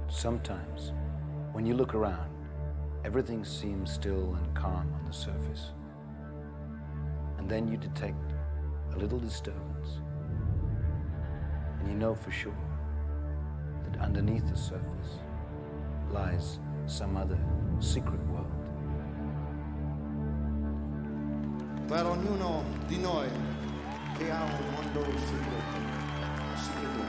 Sometimes, when you look around, everything seems still and calm on the surface. And then you detect a little disturbance. And you know for sure that underneath the surface lies some other secret world. Per ognuno di noi che ha un mondo segreto,